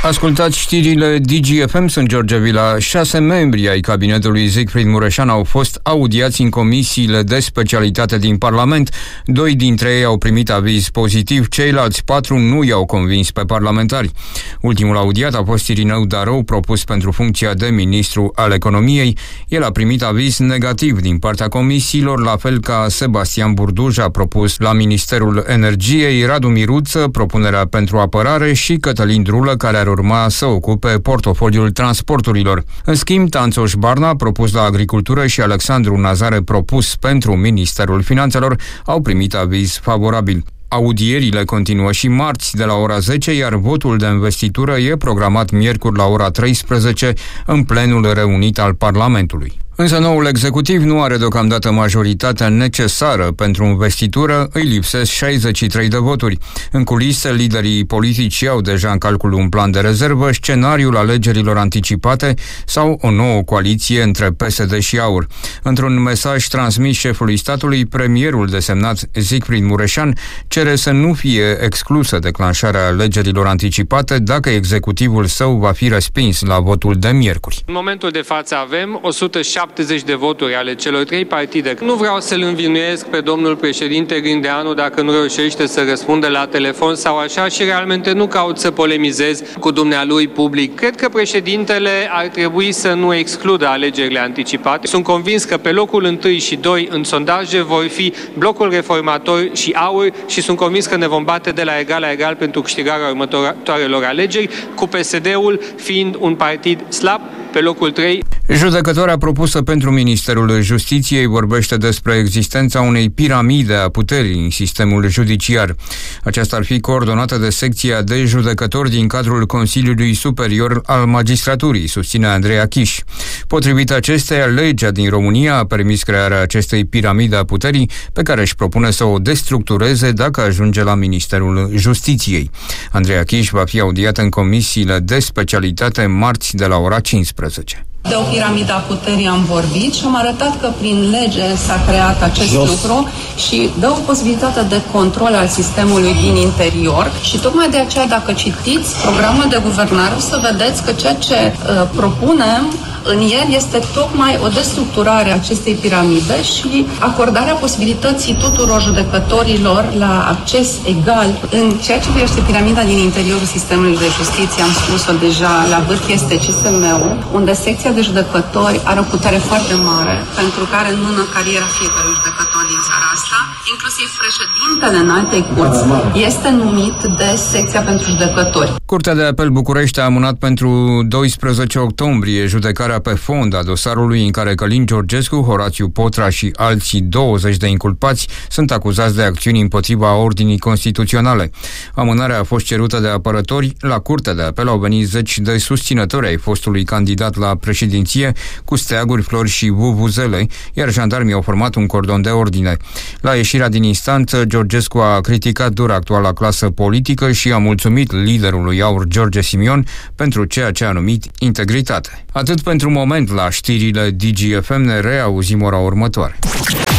Ascultați știrile DGFM, sunt George Vila. 6 membri ai cabinetului Siegfried Mureșan au fost audiați în comisiile de specialitate din Parlament. 2 dintre ei au primit aviz pozitiv, ceilalți 4 nu i-au convins pe parlamentari. Ultimul audiat a fost Irineu Darău, propus pentru funcția de ministru al economiei. El a primit aviz negativ din partea comisiilor, la fel ca Sebastian Burduja, propus la Ministerul Energiei, Radu Miruță, propunerea pentru apărare, și Cătălin Drulă, care ar urma să ocupe portofoliul transporturilor. În schimb, Tanțoș Barna, propus la agricultură, și Alexandru Nazare, propus pentru Ministerul Finanțelor, au primit aviz favorabil. Audierile continuă și marți de la ora 10, iar votul de investitură e programat miercuri la ora 13 în plenul reunit al Parlamentului. Însă noul executiv nu are deocamdată majoritatea necesară pentru investitură, îi lipsesc 63 de voturi. În culise, liderii politici iau deja în calcul un plan de rezervă, scenariul alegerilor anticipate sau o nouă coaliție între PSD și AUR. Într-un mesaj transmis șefului statului, premierul desemnat Siegfried Mureșan cere să nu fie exclusă declanșarea alegerilor anticipate dacă executivul său va fi respins la votul de miercuri. În momentul de față avem 170 de voturi ale celor 3 partide. Nu vreau să-l învinuiesc pe domnul președinte Grindeanu dacă nu reușește să răspundă la telefon sau așa, și realmente nu caut să polemizez cu dumnealui public. Cred că președintele ar trebui să nu excludă alegerile anticipate. Sunt convins că pe locul 1 și 2 în sondaje vor fi Blocul Reformator și AUR și sunt convins că ne vom bate de la egal la egal pentru câștigarea următoarelor alegeri, cu PSD-ul fiind un partid slab pe locul 3. Judecătoarea propusă pentru Ministerul Justiției vorbește despre existența unei piramide a puterii în sistemul judiciar. Aceasta ar fi coordonată de secția de judecători din cadrul Consiliului Superior al Magistraturii, susține Andreea Chiș. Potrivit acesteia, legea din România a permis crearea acestei piramide a puterii, pe care își propune să o destructureze dacă ajunge la Ministerul Justiției. Andreea Chiș va fi audiată în comisiile de specialitate marți de la ora 15. De o piramidă a puterii am vorbit și am arătat că prin lege s-a creat acest lucru și dă o posibilitate de control al sistemului din interior și tocmai de aceea, dacă citiți programul de guvernare, o să vedeți că ceea ce propunem în el este tocmai o destructurare a acestei piramide și acordarea posibilității tuturor judecătorilor la acces egal în ceea ce privește piramida din interiorul sistemului de justiție. Am spus-o deja, la vârf este CSM-ul, unde secția de judecători are o putere foarte mare, pentru că are în mână cariera fiecărui judecător din țara asta, inclusiv președintele înaltei curți este numit de secția pentru judecători. Curtea de Apel București a amânat pentru 12 octombrie judecarea pe fond a dosarului în care Călin Georgescu, Horațiu Potra și alții 20 de inculpați sunt acuzați de acțiuni împotriva ordinii constituționale. Amânarea a fost cerută de apărători. La Curtea de Apel au venit zeci de susținători ai fostului candidat la președinție cu steaguri, flori și vuvuzele, iar jandarmii au format un cordon de ordine. La ieșirea din instanță, Georgescu a criticat dur actuala clasă politică și a mulțumit liderului AUR, George Simion, pentru ceea ce a numit integritate. Atât pentru moment la știrile DGFM, ne reauzim ora următoare.